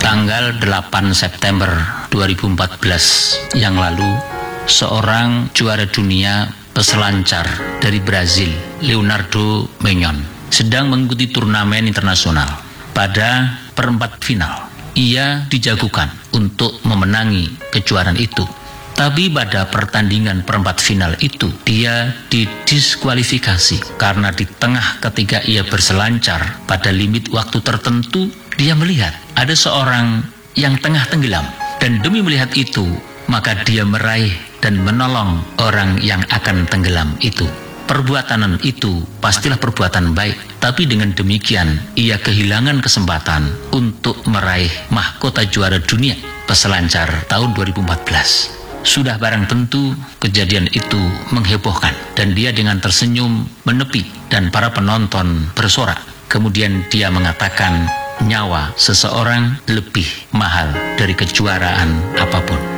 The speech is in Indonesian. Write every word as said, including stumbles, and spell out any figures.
Tanggal delapan September dua ribu empat belas yang lalu, seorang juara dunia peselancar dari Brazil, Leonardo Magnón, sedang mengikuti turnamen internasional. Pada perempat final, ia dijagokan untuk memenangi kejuaraan itu. Tapi pada pertandingan perempat final itu, dia didiskualifikasi karena di tengah ketika ia berselancar pada limit waktu tertentu, dia melihat ada seorang yang tengah tenggelam. Dan demi melihat itu, maka dia meraih dan menolong orang yang akan tenggelam itu. Perbuatan itu pastilah perbuatan baik, tapi dengan demikian ia kehilangan kesempatan untuk meraih mahkota juara dunia peselancar tahun dua ribu empat belas. Sudah barang tentu kejadian itu menghebohkan, dan dia dengan tersenyum menepi dan para penonton bersorak. Kemudian dia mengatakan nyawa seseorang lebih mahal dari kejuaraan apapun.